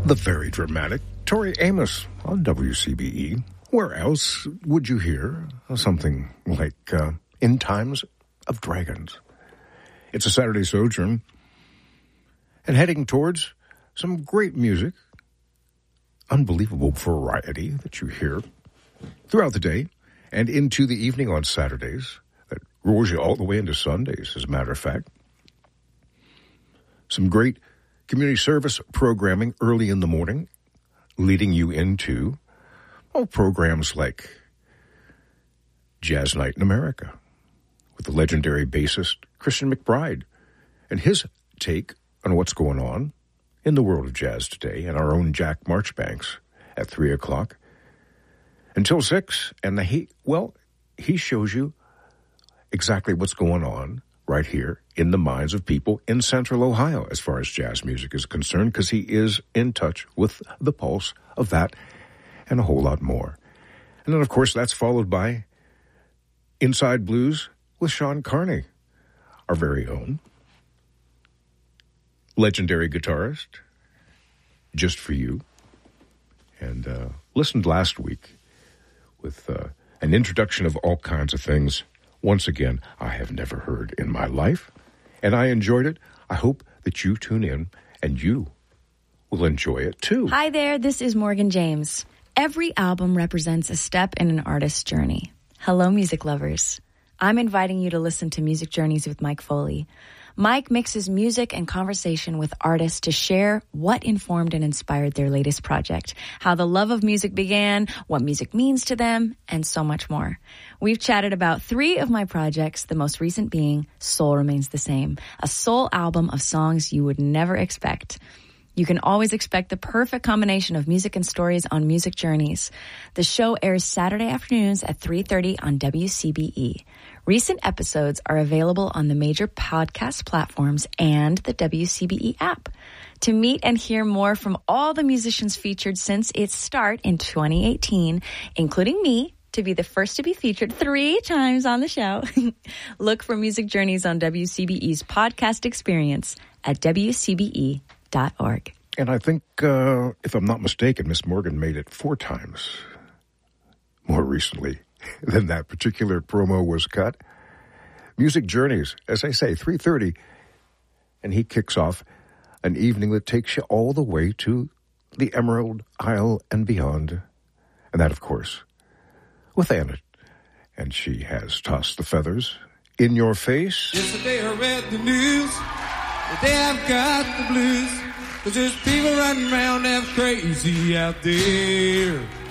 The very dramatic Tori Amos on WCBE. Where else would you hear something like In Times of Dragons? It's a Saturday sojourn and heading towards some great music, unbelievable variety that you hear throughout the day and into the evening on Saturdays. That rolls you all the way into Sundays, as a matter of fact. Some great community service programming early in the morning, leading you into programs like Jazz Night in America with the legendary bassist Christian McBride and his take on what's going on in the world of jazz today, and our own Jack Marchbanks at 3 o'clock until 6. And he shows you exactly what's going on right here in the minds of people in Central Ohio as far as jazz music is concerned, because he is in touch with the pulse of that and a whole lot more. And then, of course, that's followed by Inside Blues with Sean Carney, our very own legendary guitarist, just for you. And listened last week with an introduction of all kinds of things. Once again, I have never heard in my life, and I enjoyed it. I hope that you tune in and you will enjoy it too. Hi there, this is Morgan James. Every album represents a step in an artist's journey. Hello, music lovers. I'm inviting you to listen to Music Journeys with Mike Foley. Mike mixes music and conversation with artists to share what informed and inspired their latest project, how the love of music began, what music means to them, and so much more. We've chatted about 3 of my projects, the most recent being Soul Remains the Same, a soul album of songs you would never expect. You can always expect the perfect combination of music and stories on Music Journeys. The show airs Saturday afternoons at 3:30 on WCBE. Recent episodes are available on the major podcast platforms and the WCBE app. To meet and hear more from all the musicians featured since its start in 2018, including me, to be the first to be featured 3 times on the show, look for Music Journeys on WCBE's podcast experience at WCBE.org. And I think, if I'm not mistaken, Miss Morgan made it 4 times more recently than that particular promo was cut. Music Journeys, as I say, 3:30, and he kicks off an evening that takes you all the way to the Emerald Isle and beyond. And that, of course, with Anna. And she has tossed the feathers in your face. Yesterday I read the news. Today I've got the blues. 'Cause there's people running around half crazy out there.